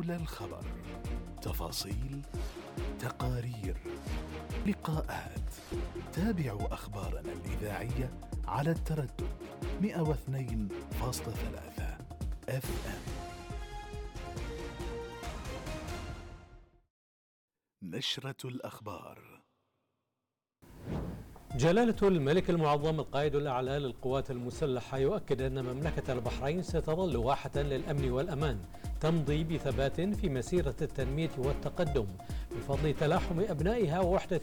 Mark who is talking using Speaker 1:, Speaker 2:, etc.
Speaker 1: حول الخبر، تفاصيل، تقارير، لقاءات. تابعوا أخبارنا الإذاعية على التردد 102.3 FM. نشرة الأخبار.
Speaker 2: جلالة الملك المعظم القائد الأعلى للقوات المسلحة يؤكد أن مملكة البحرين ستظل واحة للأمن والأمان، تمضي بثبات في مسيرة التنمية والتقدم بفضل تلاحم أبنائها ووحدة